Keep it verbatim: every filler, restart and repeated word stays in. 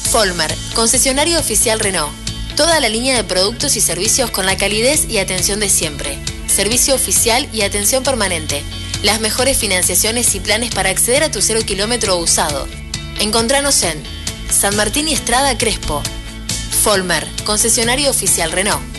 Folmer, concesionario oficial Renault. Toda la línea de productos y servicios con la calidez y atención de siempre. Servicio oficial y atención permanente. Las mejores financiaciones y planes para acceder a tu cero kilómetro usado. Encontranos en San Martín y Estrada Crespo. Folmer, concesionario oficial Renault.